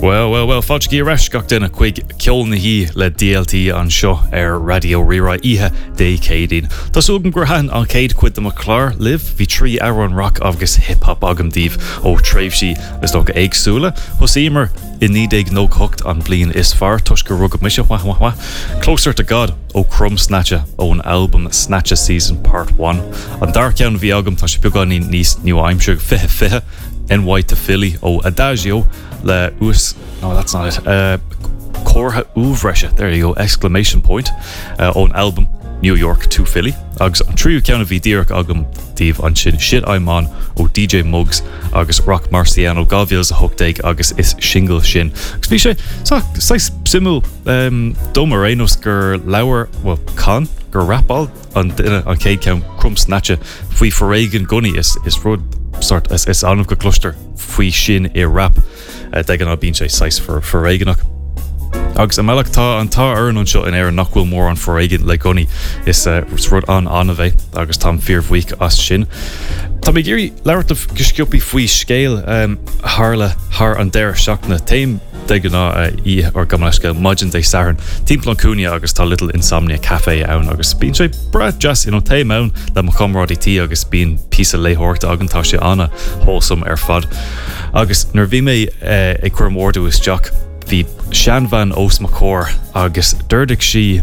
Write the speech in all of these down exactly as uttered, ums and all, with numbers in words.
Well, well, well, fáilte í reis gach duine chuig ceol na hí le D L T an seo ar radio rira ihe dé cédín. Tásúgam gur hain an céad cuid am a clár live hí trí Aaron rock agus hip-hop agam díobh ó tréimhsí is dó go éagsúla. Thosaímar in nídéag nó cocht an blian is far tus go rugab mise wah wah wah. Closer to God ó Crum Snatcha ó an album Snatcha Season Part one. An dar ceann bhí agam tá sé beagán níos New Hampshire fihe fihe N Y to Philly ó Adagio le ús no that's not it uh Corha Uvresha, there you go, exclamation point uh, on album New York to Philly agus an tríú ceanna bhí díreach agam díobh an sin Shit I'm On ó D J Muggs agus Rock Marciano Gaviels a hogdeig agus is single sin agus bhí sé sais simú um, Doma Reinos gur leabhar well can gur rapall an duine an céad ceann Crum Snatcha faoi forréigen gunnaí is is rud sort is is anmh go cluster faoi sin i rap uh, de gan á bíonn sé sais for forréigenach agus amach tá an tá ar an seo in air nachhfuil mór an forréigen le gunnaí is uh, rud an an a bheith agus tá fearmhuiic as sin. Tá mé géirí leirtamh go sciúpaí faoi scéal um, hála thar an deir seachna taim de gan ná í ar gamleisce Mudgeon Day Saturn Timplan Cúnia agus tá Little Insomnia Cafe ann agus bíonn sé brat jazz you know, taim ann le mo comrádí tí agus bíonn písa léthirta agantá sé anna wholesome ar fad agus nar bhí mé uh, ag chuir mórú is Jack hí Sean Van Os Macor agus d'irdigh si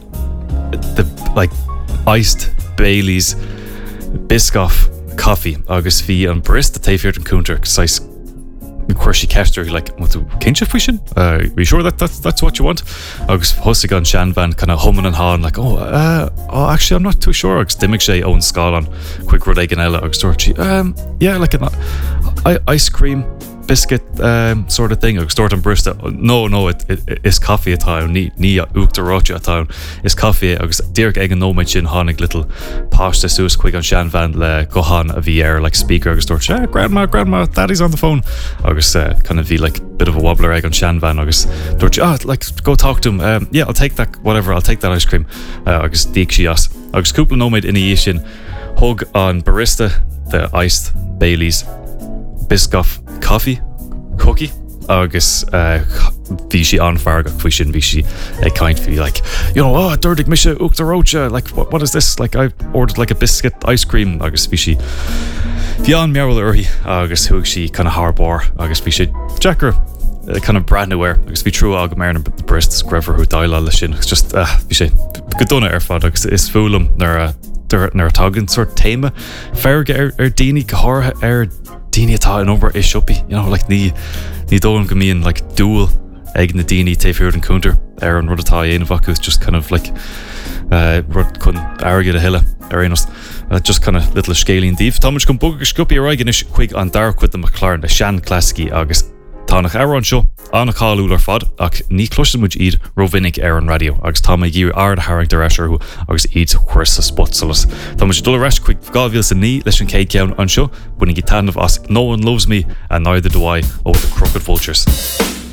the like iced Baileys Biscoff coffee agus bhí an barista taifhirt an cúntar sais chuir si ceistir like cinse faoi sin uh, are you sure that that's, that's what you want agus thosig an Sean Van kind of humming and hawing like oh uh, oh actually I'm not too sure agus dimig sé ón scálan quick rud ag an eile agus dúirt si um, yeah like an uh, ice cream biscuit um, sort of thing agus dúirt an barista no no it, it, it's coffee atá ní ní uachtaráte atá is coffee agus díreach ag an nóid sin hánig little pasta suas chuig an Sean Van le gohan a bhí air like speaker agus dúirt yeah, grandma grandma daddy's on the phone agus uh, kind of bhí like bit of a wobbler egg on Sean Van agus dúirt ah like go talk to him um, yeah I'll take that whatever I'll take that ice cream uh, agus díag si as agus cúpla nóid ina dhé sin hug an barista the iced Baileys Biscoff coffee cookie agus bhí uh, si an farga faoi sin bhí si ag kind bhí like you know oh d'irdigh mise uachtaráte like what, what is this like I ordered like a biscuit ice cream agus bhí si bhí an meabhall uirthi agus thug si kind of harbor agus bhí si Jacker uh, kind of brand new air agus bhí trú agam ar an brist screver who daile le sin it's just uh, bhí sé go donna ar fad agus is fúlam nar a nar tagan sort téime ferge ar, ar daoine go hátha ar daoine atá an obair is sioppi you know like ní ní dólan go mííon like dúil ag na daoine taobhúir an cúntar ar an rud atá dhéanamh acu just kind of like uh, rud chun airgid a hiile ar aonas uh, just kind of little scéalaín díobh Tá muid chun bug go scopi ar aigen is chuig an dar chuid am a chláir na sean clasicí agus tánach ar an seo anna cáúil ar fad ach ní cloiste muid iad rovinnig ar an radio agus tá mé gíú ard haring de reisirú agus iad chuir sa spot solas. Tá muid dul reis chuig gáhíil sa ní leis an céad ceann an seo bunig í tanmh as No One Loves Me and Neither Do I ó the Crooked Vultures.